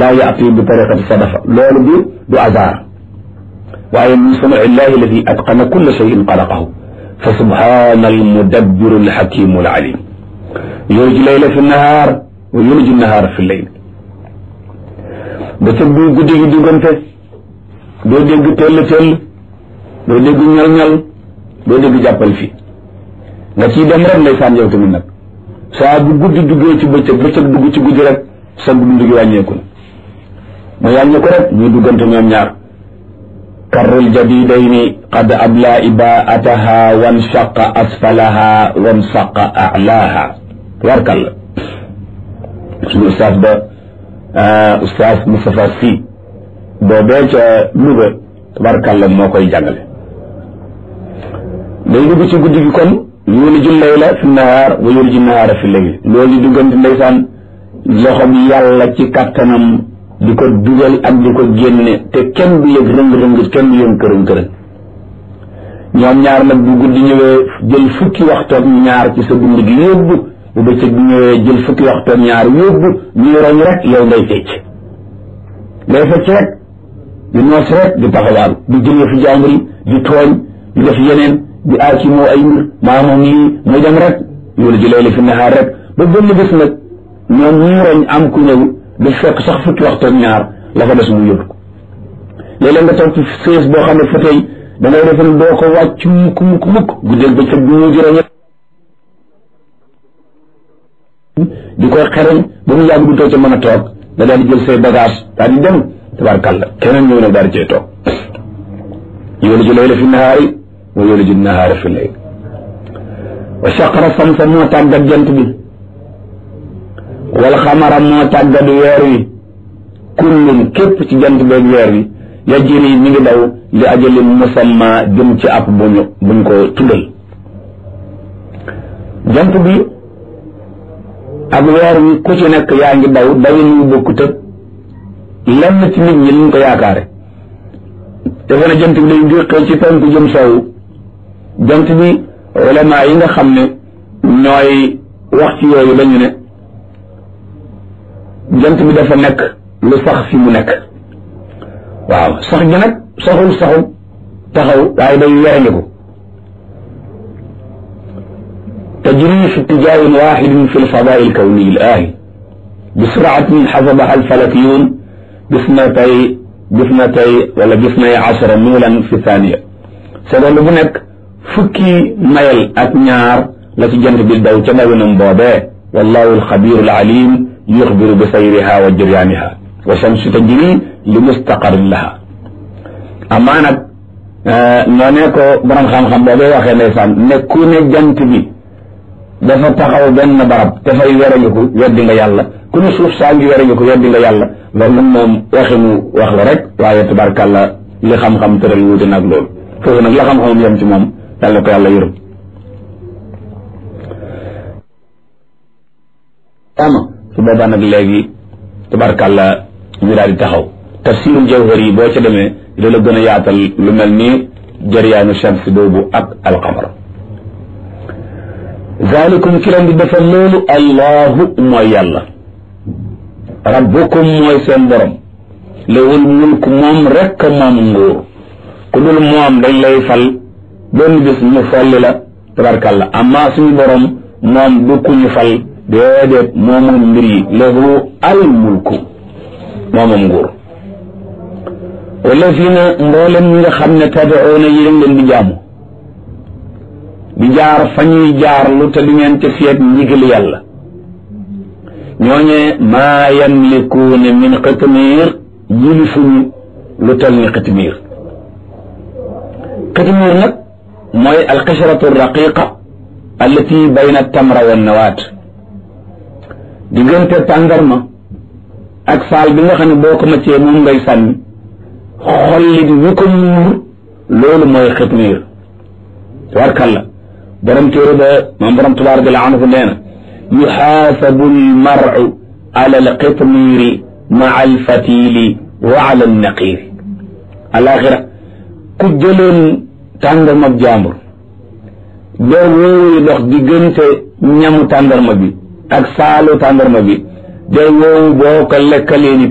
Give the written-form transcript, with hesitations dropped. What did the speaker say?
laa yaati bi tariqati sadafa loolu du hasard waaye min sunui illahi alladi atqana kulla shay'in xalaqahu fa subhana almudabbiru alxakimu alalim yuliju layla fi nahaar wa yuliju nahaara fi layl bëccëg bi guddi gi diggante doo dégg tell doo dégg ñal-ñal doo dégg jàppal fi nga ciy dem rek ndeysaan yow tamit nag saa bu guddi duggee ci bëccëg dugg ci guddi rek sa dund gi wàññeeku na mu wàññeeku rek ñuy duggante ñoom ñaar karrul jadidayni qad abla ibaataha wanshaqa asfalaha wansaqa a'laha tabarkalla suñu ustaas ba ustaas Moustapha Sy boobee ca Louga tabarkalla moo koy jàngale day dugg ci guddi gi kon yuliju layla fi nahaar wa yuliju nahaara fi layl loolu di duggante ndeysaan loxom yàlla ci kattanam di ko dugal ak di ko génne te kenn du yëg rëng-rëng kenn du yëg kërën-kërën ñoom ñaar nag bu guddi ñëwee jël fukki waxtoog ñaar ci sa dund gi yóbbu bu bëccëg bi ñëwee jël fukki waxtoog ñaar yóbbu ñuy roñ rek yow ngay fecc rek di noos rek di taxawaalu di jëlee fi jàmbur yi di tooñ di def yeneen di aaki moo ay mbir maa moom lii muy dem rek yoolu ji layla fi nahaar rek ba benn bés nag ñoom ñuy roñ am ku ñëw di fekk sax fukki waxtoog ñaar la fa des mu yóbbu ko léeg-léeg nga toog ci sées boo xam ne fa tey da ngay defe ne doo ko wàcc mukk guddeel bëccëg bi ñu jëroñ di koy xereñ ba mu yàgg du too ca mën a toog nga daal di jël say bagage daal di dem tabarkàlla keneen ñëw nag daal di cay toog yuliju layla fi nahaari wa yuliju nahaara fi layl wa shaqara samsa moo tàggat jant bi wal xamara moo tàggat weer wi kullun képp ci jant beeg weer wi yajri mi ngi daw li ajalin musamma jëm ci app buñ ko tuddal jant bi ak weer wi ku ci nekk yaa ngi daw dawin yu bokkut ak lenn ci nit ñi liñ ko yaakaare defe na jant bi day ngiqee ci penku jëm soowu jant bi ulama yi nga xam ne ñooy wax ci yooyu dañu ne jant bi dafa nekk lu sax fi mu nekk waaw sax gi nag saxul taxaw waaye day werandiku tajri fi itijahin waxidin fi lfadai lkawni ilahi bi suratin xasabaha alfalakiyun bisnay ashara milan fi thaniya seconde bu nekk fukki mayel ak ñaar la ci jant bi daw ca dawinam boobee wallahu alxabiru alalim yuxbiru bi sayriha wa jiryaaniha wa shamsu tajri li mustaqarin laha amaa nag noonee ko borom xam-xam boobee waxee ndeysaan ne ku ne jant bi dafa taxaw benn barab dafay werangiku weddi nga yàlla ku ne suuf saa ngi werangiku weddi nga yàlla loolu nag moom waxinu wax la rek waaye tabarkàlla li xam-xam tëral wuute nag loolu foofu nag la xam-xamam yem ci moom yàlla ko yàlla yërëm su boobaa nag léegi tabarkàlla ñu daal di taxaw tafsirul jawhari boo ca demee da la gën a yaatal lu mel ni jariyaanu shams boobu ak alqamar zalikum ki leen di defal loolu allahu mooy yàlla rabbukum mooy seen borom lawul mulk moom rekk moom nguur ku dul moom dañ lay fal benn bis ñu folli la tabarkàlla amma suñu borom moom du ku ñu fal déedéet moomoom mbir yi lahu al mulku moomoom nguur wallazina mboolem ñi nga xam ne tad'uuna yéen leen di jaamu di jaar fa ñuy jaar lu te du ngeen ca seet ndigal yàlla ñooñee maa yamlikuuna min qitmiir yilifuñu lu tal ni qitmiir nag mooy alqishratu raqiqa allati bayna tamra wa nawaat diggante tàndarma ak saal bi nga xam ne boo ko maccee moom ngay sànni xollit wi ko muur loolu mooy qitmiir tabarkalla borom téere ba moom borom tabaaraka anhu nee na yuxaasabu almaru ala alqitmiiri maa alfatili wa ala alnaqiiri alaxira ku jëloon tàndarma jàmbur doo woowu dox diggante ñamu tàndarma bi ak saalu tàndarma bi day woowu boo ko lekkalee ni